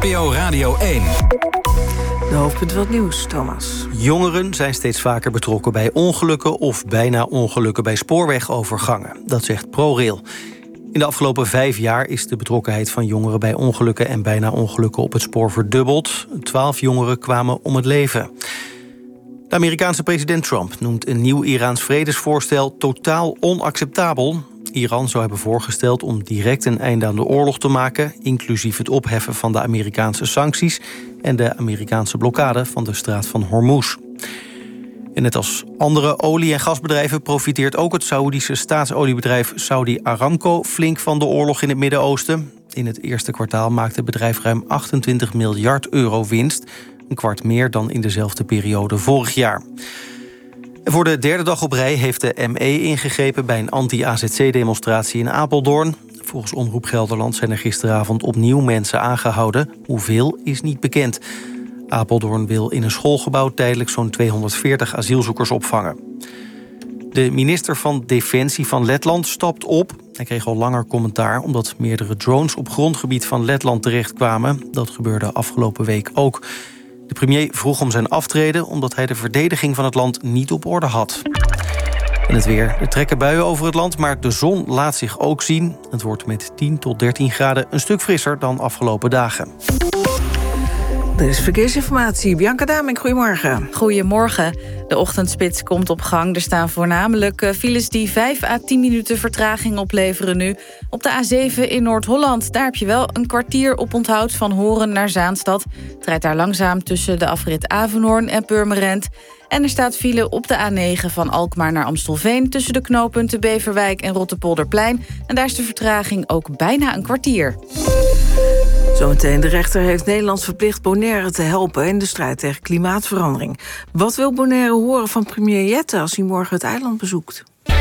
NPO Radio 1. De hoofdpunten van het nieuws, Thomas. Jongeren zijn steeds vaker betrokken bij ongelukken of bijna ongelukken bij spoorwegovergangen. Dat zegt ProRail. In de afgelopen 5 jaar is de betrokkenheid van jongeren bij ongelukken en bijna ongelukken op het spoor verdubbeld. 12 jongeren kwamen om het leven. De Amerikaanse president Trump noemt een nieuw Iraans vredesvoorstel totaal onacceptabel. Iran zou hebben voorgesteld om direct een einde aan de oorlog te maken, inclusief het opheffen van de Amerikaanse sancties en de Amerikaanse blokkade van de straat van Hormuz. En net als andere olie- en gasbedrijven profiteert ook het Saoedische staatsoliebedrijf Saudi Aramco flink van de oorlog in het Midden-Oosten. In het eerste kwartaal maakte het bedrijf ruim 28 miljard euro winst, een kwart meer dan in dezelfde periode vorig jaar. En voor de derde dag op rij heeft de ME ingegrepen bij een anti-AZC-demonstratie in Apeldoorn. Volgens Omroep Gelderland zijn er gisteravond opnieuw mensen aangehouden. Hoeveel is niet bekend. Apeldoorn wil in een schoolgebouw tijdelijk zo'n 240 asielzoekers opvangen. De minister van Defensie van Letland stapt op. Hij kreeg al langer commentaar omdat meerdere drones op grondgebied van Letland terechtkwamen. Dat gebeurde afgelopen week ook. De premier vroeg om zijn aftreden omdat hij de verdediging van het land niet op orde had. En het weer. Er trekken buien over het land, maar de zon laat zich ook zien. Het wordt met 10 tot 13 graden een stuk frisser dan afgelopen dagen. Er is verkeersinformatie. Bianca Damink, goedemorgen. Goedemorgen. De ochtendspits komt op gang. Er staan voornamelijk files die 5 à 10 minuten vertraging opleveren nu. Op de A7 in Noord-Holland, daar heb je wel een kwartier op onthoud van Horen naar Zaanstad. Het rijdt daar langzaam tussen de afrit Avenhoorn en Purmerend. En er staat file op de A9 van Alkmaar naar Amstelveen tussen de knooppunten Beverwijk en Rotterpolderplein. En daar is de vertraging ook bijna een kwartier. Zometeen, de rechter heeft Nederland verplicht Bonaire te helpen in de strijd tegen klimaatverandering. Wat wil Bonaire horen van premier Jette als hij morgen het eiland bezoekt?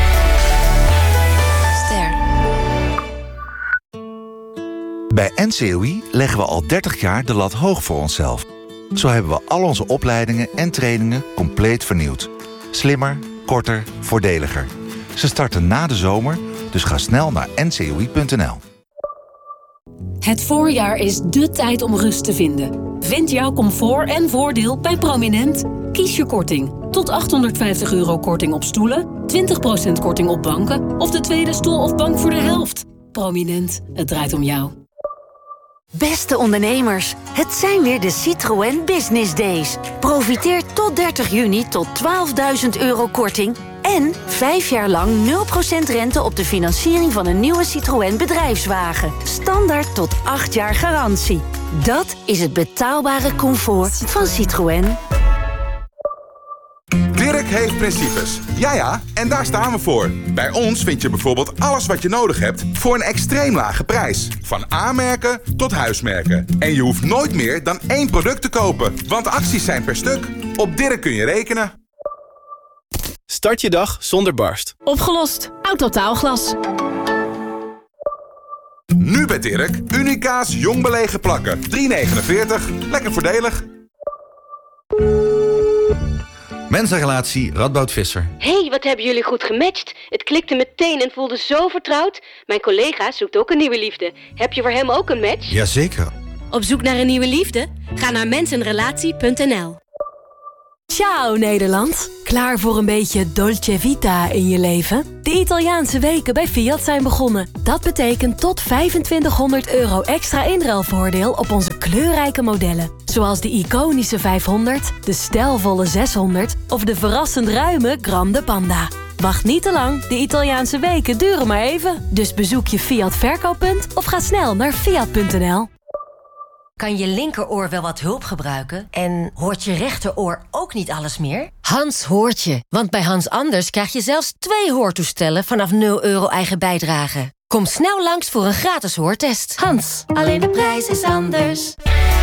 Bij NCOI leggen we al 30 jaar de lat hoog voor onszelf. Zo hebben we al onze opleidingen en trainingen compleet vernieuwd. Slimmer, korter, voordeliger. Ze starten na de zomer, dus ga snel naar ncoi.nl. Het voorjaar is dé tijd om rust te vinden. Vind jouw comfort en voordeel bij Prominent. Kies je korting. Tot €850 korting op stoelen, 20% korting op banken of de tweede stoel of bank voor de helft. Prominent, het draait om jou. Beste ondernemers, het zijn weer de Citroën Business Days. Profiteer tot 30 juni tot €12.000 korting en 5 jaar lang 0% rente op de financiering van een nieuwe Citroën bedrijfswagen. Standaard tot 8 jaar garantie. Dat is het betaalbare comfort van Citroën. Dirk heeft principes. Ja, en daar staan we voor. Bij ons vind je bijvoorbeeld alles wat je nodig hebt voor een extreem lage prijs. Van A-merken tot huismerken. En je hoeft nooit meer dan 1 product te kopen, want acties zijn per stuk. Op Dirk kun je rekenen. Start je dag zonder barst. Opgelost. Autotaalglas. Nu bij Dirk, Unica's jong belegen plakken. $3,49. Lekker voordelig. Mensenrelatie Radboud Visser. Hey, wat hebben jullie goed gematcht. Het klikte meteen en voelde zo vertrouwd. Mijn collega zoekt ook een nieuwe liefde. Heb je voor hem ook een match? Jazeker. Op zoek naar een nieuwe liefde? Ga naar mensenrelatie.nl. Ciao Nederland. Klaar voor een beetje Dolce Vita in je leven? De Italiaanse weken bij Fiat zijn begonnen. Dat betekent tot €2500 extra inruilvoordeel op onze kleurrijke modellen. Zoals de iconische 500, de stijlvolle 600 of de verrassend ruime Grande Panda. Wacht niet te lang, de Italiaanse weken duren maar even. Dus bezoek je Fiat verkooppunt of ga snel naar fiat.nl. Kan je linkeroor wel wat hulp gebruiken? En hoort je rechteroor ook niet alles meer? Hans hoort je, want bij Hans Anders krijg je zelfs 2 hoortoestellen vanaf €0 eigen bijdrage. Kom snel langs voor een gratis hoortest. Hans, alleen de prijs is anders.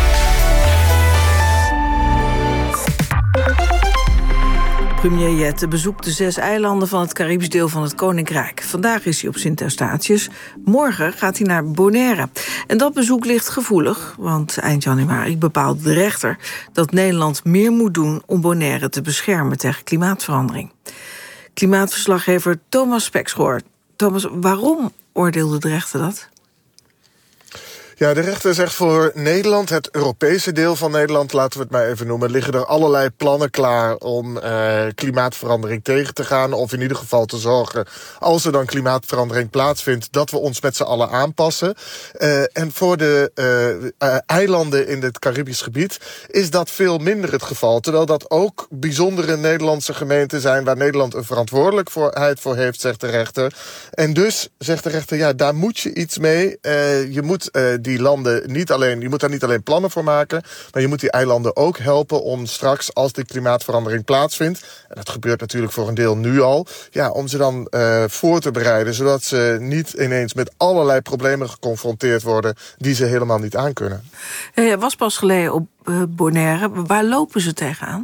Premier Jette bezoekt de 6 eilanden van het Caribisch deel van het Koninkrijk. Vandaag is hij op Sint Eustatius. Morgen gaat hij naar Bonaire. En dat bezoek ligt gevoelig, want eind januari bepaalde de rechter dat Nederland meer moet doen om Bonaire te beschermen tegen klimaatverandering. Klimaatverslaggever Thomas Spekschoor. Thomas, waarom oordeelde de rechter dat? Ja, de rechter zegt voor Nederland, het Europese deel van Nederland, laten we het maar even noemen, liggen er allerlei plannen klaar om klimaatverandering tegen te gaan. Of in ieder geval te zorgen, als er dan klimaatverandering plaatsvindt, dat we ons met z'n allen aanpassen. En voor de eilanden in het Caribisch gebied is dat veel minder het geval. Terwijl dat ook bijzondere Nederlandse gemeenten zijn waar Nederland een verantwoordelijkheid voor heeft, zegt de rechter. En dus, zegt de rechter, ja, daar moet je iets mee. Je moet die landen je moet daar niet alleen plannen voor maken, maar je moet die eilanden ook helpen om straks, als die klimaatverandering plaatsvindt, en dat gebeurt natuurlijk voor een deel nu al, ja, om ze dan voor te bereiden, zodat ze niet ineens met allerlei problemen geconfronteerd worden die ze helemaal niet aankunnen. Je was pas geleden op Bonaire. Waar lopen ze tegenaan?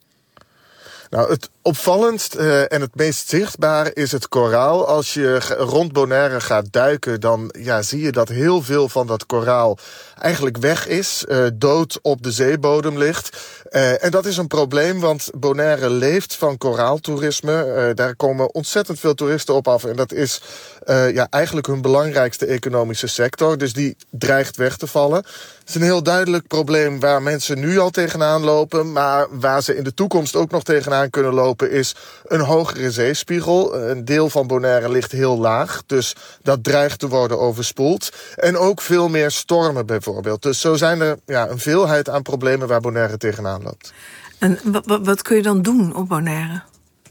Nou, het opvallendst en het meest zichtbaar is het koraal. Als je rond Bonaire gaat duiken, dan zie je dat heel veel van dat koraal eigenlijk weg is, dood op de zeebodem ligt. En dat is een probleem, want Bonaire leeft van koraaltoerisme. Daar komen ontzettend veel toeristen op af en dat is eigenlijk hun belangrijkste economische sector. Dus die dreigt weg te vallen. Het is een heel duidelijk probleem waar mensen nu al tegenaan lopen, maar waar ze in de toekomst ook nog tegenaan kunnen lopen is een hogere zeespiegel. Een deel van Bonaire ligt heel laag, dus dat dreigt te worden overspoeld. En ook veel meer stormen bijvoorbeeld. Dus zo zijn er een veelheid aan problemen waar Bonaire tegenaan loopt. En wat kun je dan doen op Bonaire?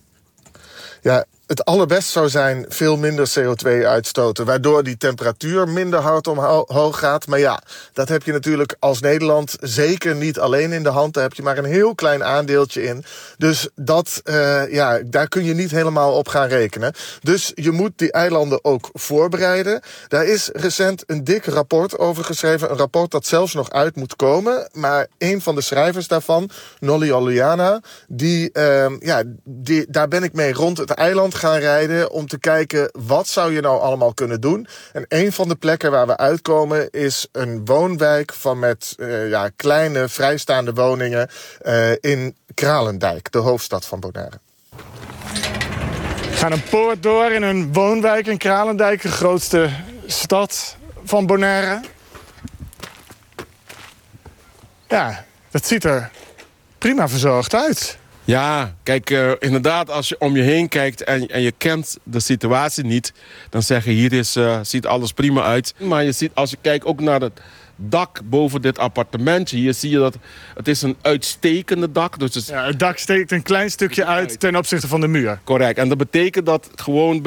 Ja, het allerbest zou zijn veel minder CO2 uitstoten, waardoor die temperatuur minder hard omhoog gaat. Maar ja, dat heb je natuurlijk als Nederland zeker niet alleen in de hand. Daar heb je maar een heel klein aandeeltje in. Dus daar kun je niet helemaal op gaan rekenen. Dus je moet die eilanden ook voorbereiden. Daar is recent een dik rapport over geschreven. Een rapport dat zelfs nog uit moet komen. Maar een van de schrijvers daarvan, Nolly Oliana, daar ben ik mee rond het eiland gaan rijden om te kijken wat zou je nou allemaal kunnen doen. En een van de plekken waar we uitkomen is een woonwijk met kleine vrijstaande woningen in Kralendijk, de hoofdstad van Bonaire. We gaan een poort door in een woonwijk in Kralendijk, de grootste stad van Bonaire. Ja, dat ziet er prima verzorgd uit. Ja, kijk, inderdaad, als je om je heen kijkt en je kent de situatie niet, dan zeg je, hier ziet alles prima uit. Maar je ziet, als je kijkt ook naar het dak boven dit appartementje, hier zie je dat het is een uitstekende dak. Dus het dak steekt een klein stukje uit ten opzichte van de muur. Correct, en dat betekent dat gewoon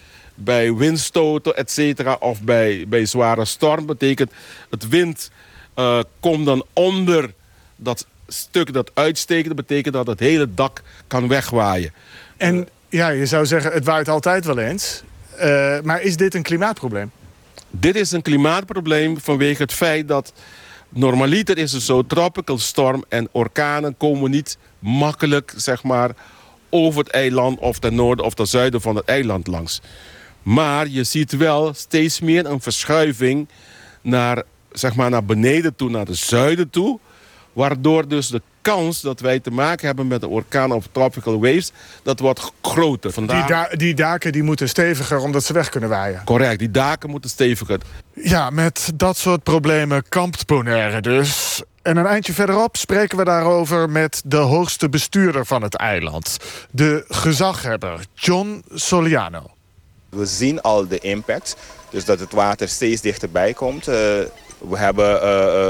bij windstoten, et cetera, of bij zware storm, betekent het wind komt dan onder dat stuk dat uitsteekt. Dat betekent dat het hele dak kan wegwaaien. En je zou zeggen, het waait altijd wel eens. Maar is dit een klimaatprobleem? Dit is een klimaatprobleem vanwege het feit dat normaliter is het zo, tropical storm en orkanen komen niet makkelijk, zeg maar, over het eiland of ten noorden of ten zuiden van het eiland langs. Maar je ziet wel steeds meer een verschuiving naar beneden toe, naar het zuiden toe. Waardoor dus de kans dat wij te maken hebben met een orkaan of tropical waves, dat wordt groter. Vandaar... Die daken die moeten steviger omdat ze weg kunnen waaien. Correct, die daken moeten steviger. Ja, met dat soort problemen kampt Bonaire dus. En een eindje verderop spreken we daarover met de hoogste bestuurder van het eiland. De gezaghebber, John Soliano. We zien al de impact, dus dat het water steeds dichterbij komt. We hebben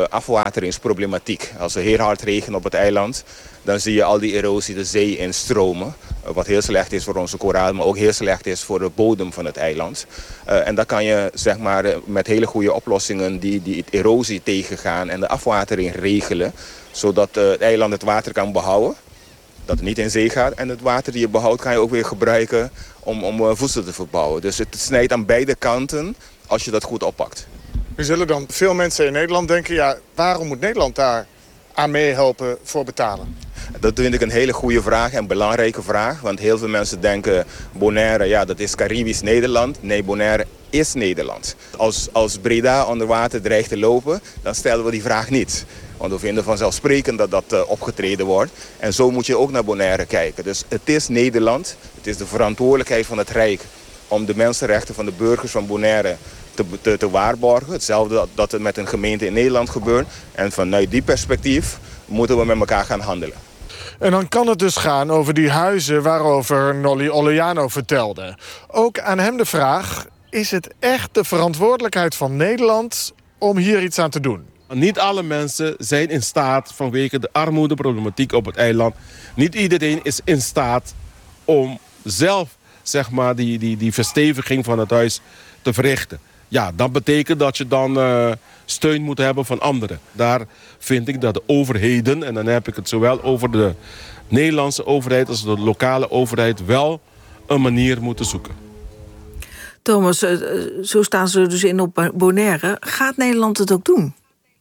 afwateringsproblematiek. Als er heel hard regent op het eiland, dan zie je al die erosie de zee instromen. Wat heel slecht is voor onze koraal, maar ook heel slecht is voor de bodem van het eiland. En dan kan je met hele goede oplossingen die erosie tegengaan en de afwatering regelen, zodat het eiland het water kan behouden, dat het niet in zee gaat. En het water die je behoudt kan je ook weer gebruiken om voedsel te verbouwen. Dus het snijdt aan beide kanten als je dat goed oppakt. Er zullen dan veel mensen in Nederland denken, waarom moet Nederland daar aan meehelpen voor betalen? Dat vind ik een hele goede vraag en belangrijke vraag. Want heel veel mensen denken, Bonaire, dat is Caribisch Nederland. Nee, Bonaire is Nederland. Als Breda onder water dreigt te lopen, dan stellen we die vraag niet. Want we vinden vanzelfsprekend dat dat opgetreden wordt. En zo moet je ook naar Bonaire kijken. Dus het is Nederland. Het is de verantwoordelijkheid van het Rijk om de mensenrechten van de burgers van Bonaire te waarborgen. Hetzelfde dat het met een gemeente in Nederland gebeurt. En vanuit die perspectief moeten we met elkaar gaan handelen. En dan kan het dus gaan over die huizen waarover Nolly Olejano vertelde. Ook aan hem de vraag: is het echt de verantwoordelijkheid van Nederland om hier iets aan te doen? Niet alle mensen zijn in staat, vanwege de armoedeproblematiek op het eiland, niet iedereen is in staat om zelf, zeg maar, die versteviging van het huis te verrichten. Ja, dat betekent dat je dan steun moet hebben van anderen. Daar vind ik dat de overheden, en dan heb ik het zowel over de Nederlandse overheid als de lokale overheid, wel een manier moeten zoeken. Thomas, zo staan ze dus in op Bonaire. Gaat Nederland het ook doen?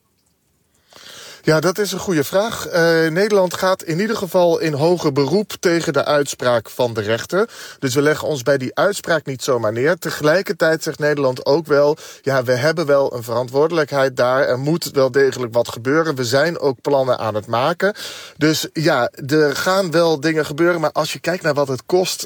Ja, dat is een goede vraag. Nederland gaat in ieder geval in hoger beroep tegen de uitspraak van de rechter. Dus we leggen ons bij die uitspraak niet zomaar neer. Tegelijkertijd zegt Nederland ook wel: ja, we hebben wel een verantwoordelijkheid daar. Er moet wel degelijk wat gebeuren. We zijn ook plannen aan het maken. Dus ja, er gaan wel dingen gebeuren. Maar als je kijkt naar wat het kost,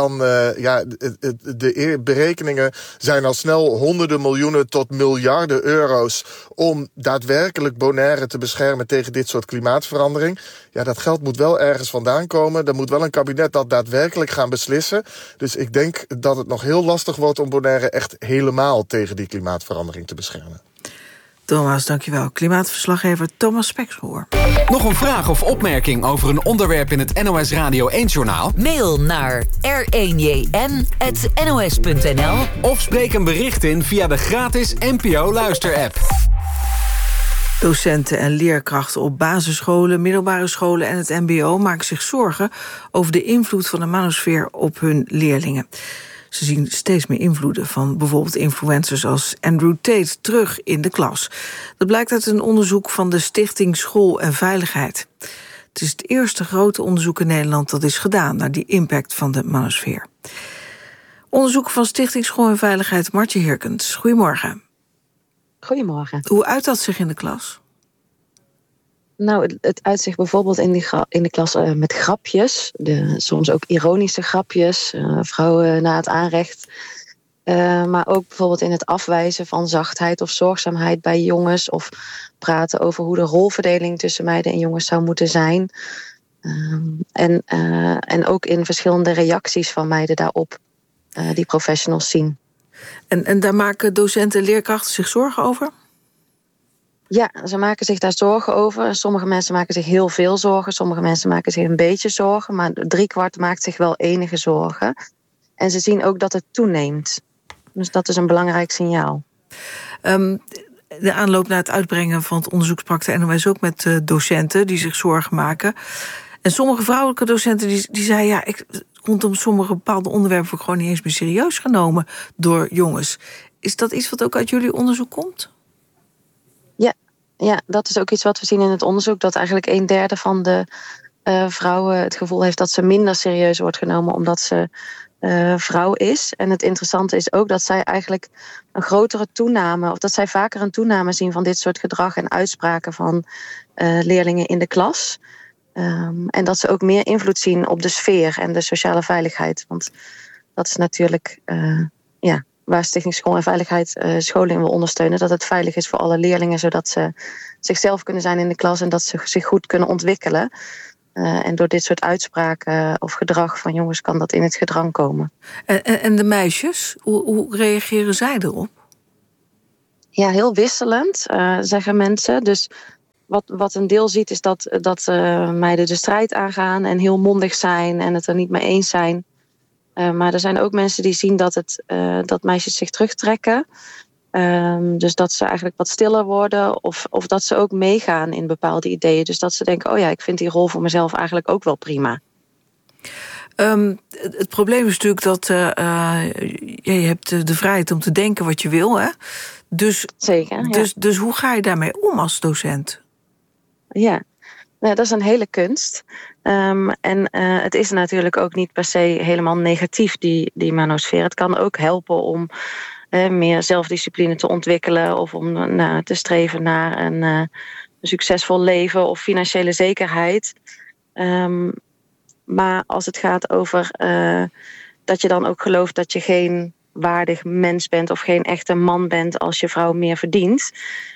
de berekeningen zijn al snel honderden miljoenen tot miljarden euro's om daadwerkelijk Bonaire te beschermen tegen dit soort klimaatverandering. Ja, dat geld moet wel ergens vandaan komen. Er moet wel een kabinet dat daadwerkelijk gaan beslissen. Dus ik denk dat het nog heel lastig wordt om Bonaire echt helemaal tegen die klimaatverandering te beschermen. Thomas, dankjewel. Klimaatverslaggever Thomas Spekschoor. Nog een vraag of opmerking over een onderwerp in het NOS Radio 1-journaal? Mail naar r1jn@nos.nl of spreek een bericht in via de gratis NPO Luister-app. Docenten en leerkrachten op basisscholen, middelbare scholen en het mbo maken zich zorgen over de invloed van de manosfeer op hun leerlingen. Ze zien steeds meer invloeden van bijvoorbeeld influencers als Andrew Tate terug in de klas. Dat blijkt uit een onderzoek van de Stichting School en Veiligheid. Het is het eerste grote onderzoek in Nederland dat is gedaan naar die impact van de manosfeer. Onderzoek van Stichting School en Veiligheid, Martje Heerkens. Goedemorgen. Goedemorgen. Hoe uit dat zich in de klas? Nou, het uit zich bijvoorbeeld in de klas met grapjes. Soms ook ironische grapjes. Vrouwen na het aanrecht. Maar ook bijvoorbeeld in het afwijzen van zachtheid of zorgzaamheid bij jongens. Of praten over hoe de rolverdeling tussen meiden en jongens zou moeten zijn. En ook in verschillende reacties van meiden daarop die professionals zien. En daar maken docenten en leerkrachten zich zorgen over? Ja, ze maken zich daar zorgen over. Sommige mensen maken zich heel veel zorgen. Sommige mensen maken zich een beetje zorgen. Maar 3/4 maakt zich wel enige zorgen. En ze zien ook dat het toeneemt. Dus dat is een belangrijk signaal. De aanloop naar het uitbrengen van het onderzoek sprak de NOS ook met docenten die zich zorgen maken. En sommige vrouwelijke docenten die zeiden: ja, rondom sommige bepaalde onderwerpen word ik gewoon niet eens meer serieus genomen door jongens. Is dat iets wat ook uit jullie onderzoek komt? Ja, dat is ook iets wat we zien in het onderzoek. Dat eigenlijk 1/3 van de vrouwen het gevoel heeft dat ze minder serieus wordt genomen omdat ze vrouw is. En het interessante is ook dat zij eigenlijk een grotere toename, of dat zij vaker een toename zien van dit soort gedrag en uitspraken van leerlingen in de klas. En dat ze ook meer invloed zien op de sfeer en de sociale veiligheid. Want dat is natuurlijk waar Stichting School en Veiligheid scholen in wil ondersteunen. Dat het veilig is voor alle leerlingen, zodat ze zichzelf kunnen zijn in de klas en dat ze zich goed kunnen ontwikkelen. En door dit soort uitspraken of gedrag van jongens kan dat in het gedrang komen. En de meisjes, hoe reageren zij erop? Ja, heel wisselend, zeggen mensen. Dus wat een deel ziet is dat meiden de strijd aangaan en heel mondig zijn en het er niet mee eens zijn. Maar er zijn ook mensen die zien dat meisjes zich terugtrekken. Dus dat ze eigenlijk wat stiller worden of dat ze ook meegaan in bepaalde ideeën. Dus dat ze denken, oh ja, ik vind die rol voor mezelf eigenlijk ook wel prima. Het probleem is natuurlijk dat je hebt de vrijheid om te denken wat je wil. Hè? Dus, zeker. Ja. Dus hoe ga je daarmee om als docent? Ja, nou, dat is een hele kunst. Het is natuurlijk ook niet per se helemaal negatief, die manosfeer. Het kan ook helpen om meer zelfdiscipline te ontwikkelen of om te streven naar een succesvol leven of financiële zekerheid. Maar als het gaat over dat je dan ook gelooft dat je geen waardig mens bent of geen echte man bent als je vrouw meer verdient.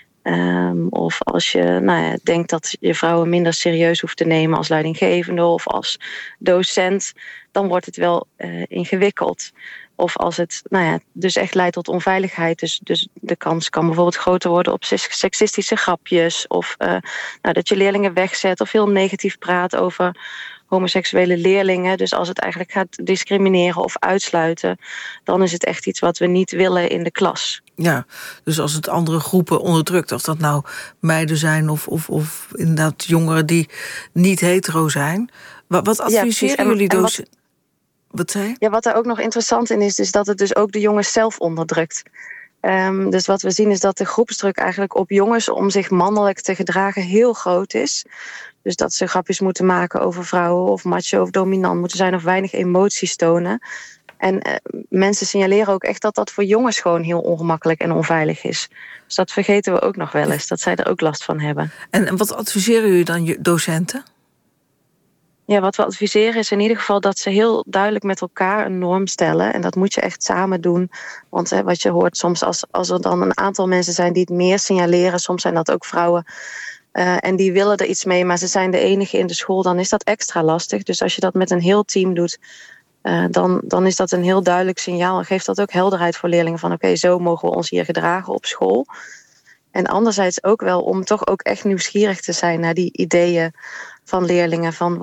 Of als je denkt dat je vrouwen minder serieus hoeft te nemen als leidinggevende of als docent, dan wordt het wel ingewikkeld. Of als het dus echt leidt tot onveiligheid. Dus de kans kan bijvoorbeeld groter worden op seksistische grapjes. Of dat je leerlingen wegzet of heel negatief praat over homoseksuele leerlingen. Dus als het eigenlijk gaat discrimineren of uitsluiten, dan is het echt iets wat we niet willen in de klas. Ja, dus als het andere groepen onderdrukt, of dat nou meiden zijn of inderdaad jongeren die niet hetero zijn. Wat adviseren jullie docenten? Wat zei je? Ja, wat daar ook nog interessant in is dat het dus ook de jongens zelf onderdrukt. Dus wat we zien is dat de groepsdruk eigenlijk op jongens om zich mannelijk te gedragen heel groot is. Dus dat ze grapjes moeten maken over vrouwen of macho of dominant moeten zijn of weinig emoties tonen. En mensen signaleren ook echt dat dat voor jongens gewoon heel ongemakkelijk en onveilig is. Dus dat vergeten we ook nog wel eens, dat zij er ook last van hebben. En wat adviseren jullie dan je docenten? Ja, wat we adviseren is in ieder geval dat ze heel duidelijk met elkaar een norm stellen. En dat moet je echt samen doen. Want wat je hoort soms als er dan een aantal mensen zijn die het meer signaleren, soms zijn dat ook vrouwen. En die willen er iets mee, maar ze zijn de enige in de school, dan is dat extra lastig. Dus als je dat met een heel team doet, dan is dat een heel duidelijk signaal. En geeft dat ook helderheid voor leerlingen van oké, zo mogen we ons hier gedragen op school. En anderzijds ook wel om toch ook echt nieuwsgierig te zijn naar die ideeën van leerlingen. Van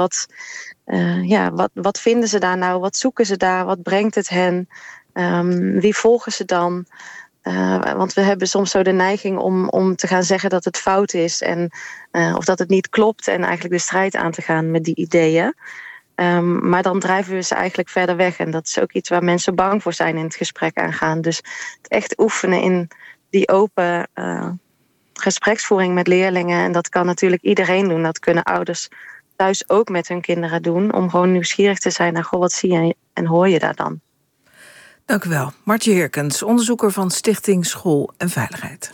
wat vinden ze daar nou? Wat zoeken ze daar? Wat brengt het hen? Wie volgen ze dan? Want we hebben soms zo de neiging om te gaan zeggen dat het fout is. Of dat het niet klopt. En eigenlijk de strijd aan te gaan met die ideeën. Maar dan drijven we ze eigenlijk verder weg. En dat is ook iets waar mensen bang voor zijn in het gesprek aangaan. Dus het echt oefenen in die open gespreksvoering met leerlingen. En dat kan natuurlijk iedereen doen. Dat kunnen ouders thuis ook met hun kinderen doen. Om gewoon nieuwsgierig te zijn naar wat zie je en hoor je daar dan. Dank u wel. Martje Heerkens, onderzoeker van Stichting School en Veiligheid.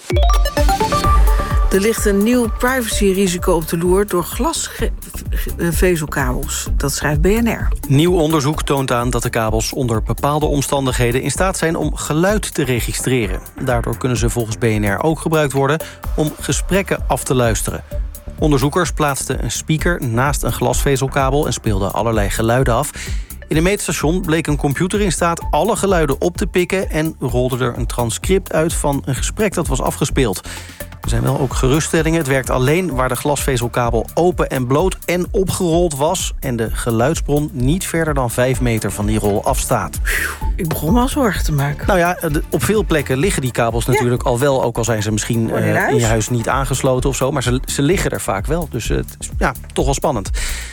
Er ligt een nieuw privacyrisico op de loer door glasvezelkabels. Dat schrijft BNR. Nieuw onderzoek toont aan dat de kabels onder bepaalde omstandigheden in staat zijn om geluid te registreren. Daardoor kunnen ze volgens BNR ook gebruikt worden om gesprekken af te luisteren. Onderzoekers plaatsten een speaker naast een glasvezelkabel en speelden allerlei geluiden af. In een meetstation bleek een computer in staat alle geluiden op te pikken en rolde er een transcript uit van een gesprek dat was afgespeeld. Er zijn wel ook geruststellingen. Het werkt alleen waar de glasvezelkabel open en bloot en opgerold was en de geluidsbron niet verder dan 5 meter van die rol afstaat. Ik begon wel zorgen te maken. Nou ja, op veel plekken liggen die kabels natuurlijk al wel, ook al zijn ze misschien in je huis niet aangesloten of zo, maar ze liggen er vaak wel. Dus het is toch wel spannend.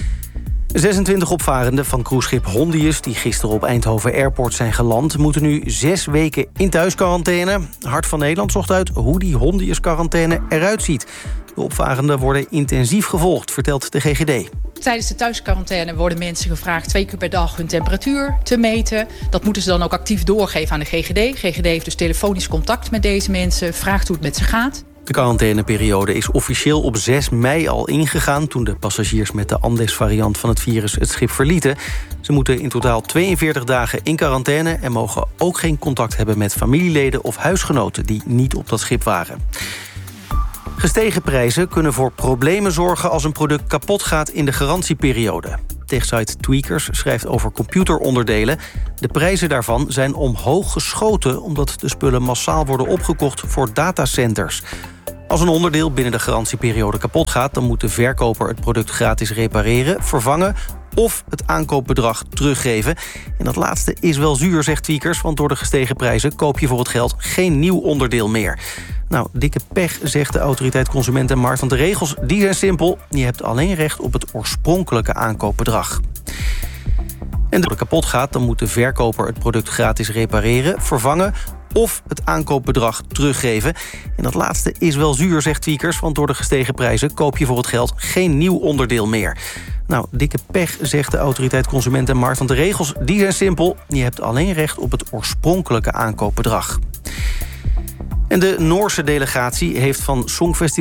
26 opvarenden van cruiseschip Hondius, die gisteren op Eindhoven Airport zijn geland, moeten nu 6 weken in thuisquarantaine. Hart van Nederland zocht uit hoe die Hondius-quarantaine eruit ziet. De opvarenden worden intensief gevolgd, vertelt de GGD. Tijdens de thuisquarantaine worden mensen gevraagd 2 keer per dag hun temperatuur te meten. Dat moeten ze dan ook actief doorgeven aan de GGD. GGD heeft dus telefonisch contact met deze mensen, vraagt hoe het met ze gaat. De quarantaineperiode is officieel op 6 mei al ingegaan, toen de passagiers met de Andes-variant van het virus het schip verlieten. Ze moeten in totaal 42 dagen in quarantaine en mogen ook geen contact hebben met familieleden of huisgenoten die niet op dat schip waren. Gestegen prijzen kunnen voor problemen zorgen als een product kapot gaat in de garantieperiode. Techsite Tweakers schrijft over computeronderdelen. De prijzen daarvan zijn omhoog geschoten omdat de spullen massaal worden opgekocht voor datacenters. Als een onderdeel binnen de garantieperiode kapot gaat, dan moet de verkoper het product gratis repareren, vervangen of het aankoopbedrag teruggeven. En dat laatste is wel zuur, zegt Tweakers, want door de gestegen prijzen koop je voor het geld geen nieuw onderdeel meer. Nou, dikke pech, zegt de autoriteit Consument en Markt, want de regels die zijn simpel. Je hebt alleen recht op het oorspronkelijke aankoopbedrag. En als het kapot gaat, dan moet de verkoper het product gratis repareren, vervangen of het aankoopbedrag teruggeven. En dat laatste is wel zuur, zegt Tweakers, want door de gestegen prijzen koop je voor het geld geen nieuw onderdeel meer. Nou, dikke pech, zegt de autoriteit Consument en Markt, want de regels die zijn simpel. Je hebt alleen recht op het oorspronkelijke aankoopbedrag. En de Noorse delegatie heeft van Songfestival